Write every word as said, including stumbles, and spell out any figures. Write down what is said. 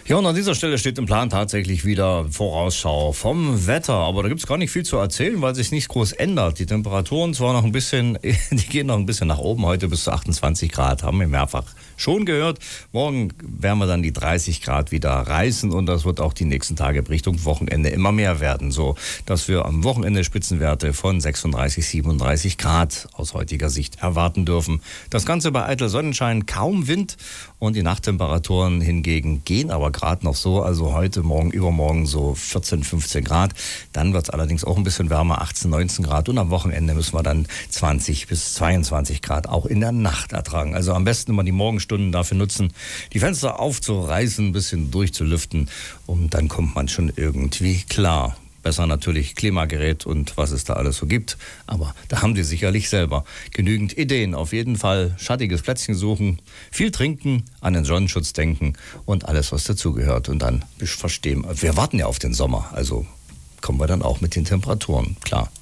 Ja, und an dieser Stelle steht im Plan tatsächlich wieder Vorausschau vom Wetter. Aber da gibt es gar nicht viel zu erzählen, weil sich nichts groß ändert. Die Temperaturen zwar noch ein bisschen, die gehen noch ein bisschen nach oben. Heute bis zu achtundzwanzig Grad, haben wir mehrfach schon gehört. Morgen werden wir dann die dreißig Grad wieder reißen und das wird auch die nächsten Tage Richtung Wochenende immer mehr werden. So, dass wir am Wochenende Spitzenwerte von sechsunddreißig, siebenunddreißig Grad aus heutiger Sicht erwarten dürfen. Das Ganze bei eitel Sonnenschein, kaum Wind und die Nachttemperaturen hingegen gehen aber gerade noch so. Also heute, morgen, übermorgen so vierzehn, fünfzehn Grad. Dann wird es allerdings auch ein bisschen wärmer, achtzehn, neunzehn Grad und am Wochenende müssen wir dann zwanzig bis zweiundzwanzig Grad auch in der Nacht ertragen. Also am besten immer die Morgenstunden dafür nutzen, die Fenster aufzureißen, ein bisschen durchzulüften und dann kommt man schon irgendwie klar. Besser natürlich Klimagerät und was es da alles so gibt. Aber da haben Sie sicherlich selber genügend Ideen. Auf jeden Fall schattiges Plätzchen suchen, viel trinken, an den Sonnenschutz denken und alles, was dazugehört. Und dann verstehen, wir warten ja auf den Sommer, also kommen wir dann auch mit den Temperaturen klar.